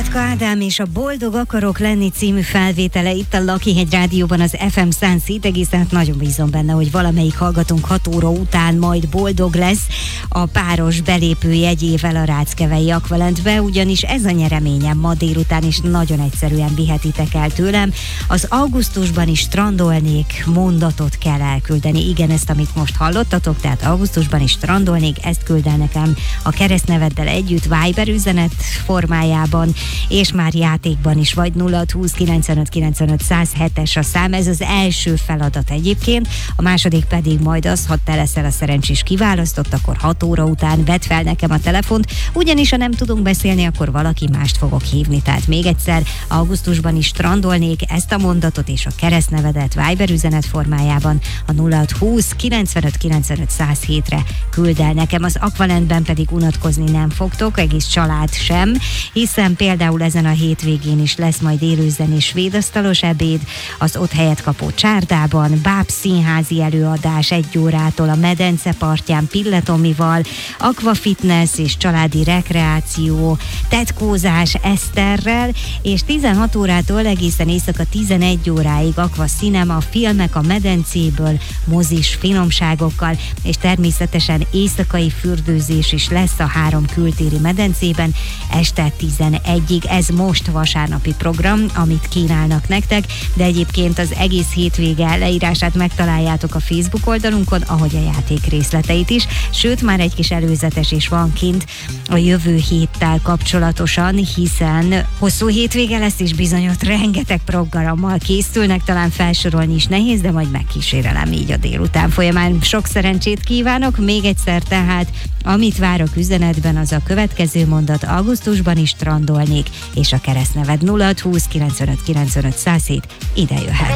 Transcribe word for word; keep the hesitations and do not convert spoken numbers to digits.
Botka Ádám és a Boldog akarok lenni című felvétele itt a Lakihegy Rádióban, az ef em száz hét egész, hát nagyon bízom benne, hogy valamelyik hallgatónk hat óra után majd boldog lesz a páros belépő jegyével a Ráckevei Aqualentbe, ugyanis ez a nyereményem ma délután is nagyon egyszerűen vihetitek el tőlem. Az augusztusban is strandolnék mondatot kell elküldeni. Igen, ezt, amit most hallottatok, tehát augusztusban is strandolnék, ezt küld el nekem a keresztneveddel együtt Viber üzenet formájában, és már játékban is vagy. Nulla húsz kilencvenöt kilencvenöt száz hetes a szám, ez az első feladat egyébként, a második pedig majd az, ha te leszel a szerencsés kiválasztott, akkor hat óra után vedd fel nekem a telefont, ugyanis ha nem tudunk beszélni, akkor valaki mást fogok hívni. Tehát még egyszer, augusztusban is strandolnék, ezt a mondatot és a keresztnevedet Viber üzenet formájában a nulla húsz kilencvenöt kilencvenöt száz hétre küld el nekem. Az Aqualentben pedig unatkozni nem fogtok, egész család sem, hiszen például ezen a hétvégén is lesz majd élőzenés svédasztalos ebéd az ott helyet kapó csárdában, báb színházi előadás egy órától a medence partján Pilletomival, aquafitness és családi rekreáció, tetkózás Eszterrel, és tizenhat órától egészen éjszaka tizenegy óráig aqua cinema, filmek a medencéből, mozis finomságokkal, és természetesen éjszakai fürdőzés is lesz a három kültéri medencében este tizenegyig. Ez most vasárnapi program, amit kínálnak nektek, de egyébként az egész hétvége leírását megtaláljátok a Facebook oldalunkon, ahogy a játék részleteit is, sőt már egy kis előzetes is van kint a jövő héttel kapcsolatosan, hiszen hosszú hétvége lesz, és bizony ott rengeteg programmal készülnek, talán felsorolni is nehéz, de majd megkísérelem így a délután folyamán. Sok szerencsét kívánok, még egyszer tehát, amit várok üzenetben, az a következő mondat: augusztusban is strandolnék, és a keresztneved nulla húsz kilencvenöt kilencvenöt száz hét ide jöhet.